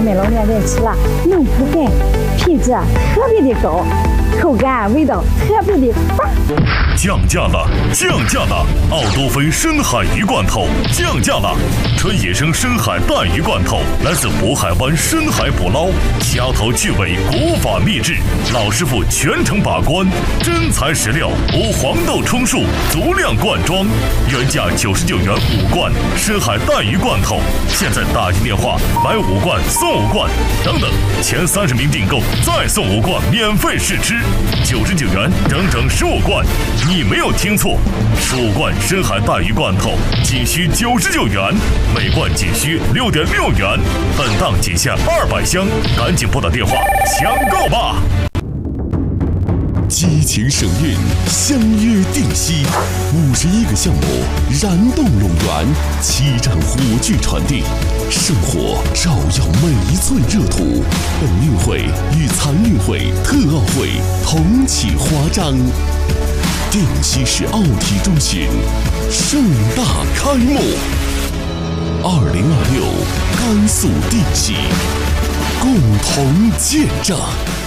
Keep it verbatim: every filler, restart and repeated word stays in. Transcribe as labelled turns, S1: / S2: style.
S1: 买老两袋吃了，嫩不干，品质特别的高，口感味道特别的棒。
S2: 降价了，降价了！奥多芬深海鱼罐头降价了，纯野生深海带鱼罐头，来自渤海湾深海捕捞，掐头去尾，古法秘制，老师傅全程把关，真材实料，无黄豆充数，足量灌装，原价九十九元五罐深海带鱼罐头，现在打进电话买五罐送五罐，等等，前三十名订购再送五罐免费试吃，九十九元整整十五罐。你没有听错，十五罐深海带鱼罐头仅需九十九元，每罐仅需六点六元，本档仅限二百箱，赶紧拨打电话抢购吧！
S3: 激情盛韵，相约定西，五十一个项目燃动陇源，七战火炬传递，圣火照耀每一寸热土。本运会与残运会、特奥会同启华章。定西市奥体中心盛大开幕，二零二六甘肃定西，共同见证。